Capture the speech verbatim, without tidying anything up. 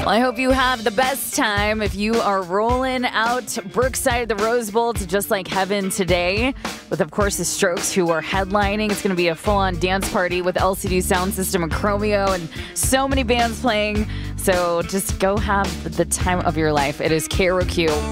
Well, I hope you have the best time if you are rolling out Brookside at the Rose Bowl to Just Like Heaven today with, of course, the Strokes, who are headlining. It's going to be a full-on dance party with L C D Sound System and Chromeo and so many bands playing. So just go have the time of your life. It is K R O Q.